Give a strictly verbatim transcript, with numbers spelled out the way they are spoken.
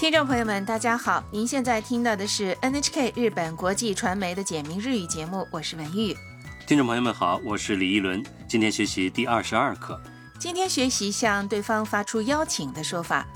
听众朋友们大家好，您现在听到的是 N H K 日本国际传媒的简明日语节目，我是文玉。 听众朋友们好，我是李一伦，今天学习第二十二课。 今天学习向对方发出邀请的说法，